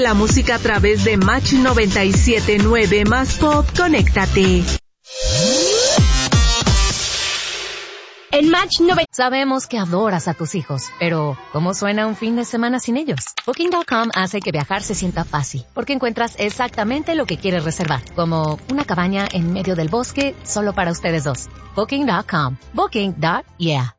La música a través de Match 97.9 más Pop, conéctate. En Match 9 sabemos que adoras a tus hijos, pero ¿cómo suena un fin de semana sin ellos? Booking.com hace que viajar se sienta fácil, porque encuentras exactamente lo que quieres reservar, como una cabaña en medio del bosque solo para ustedes dos. Booking.com. Booking.yeah.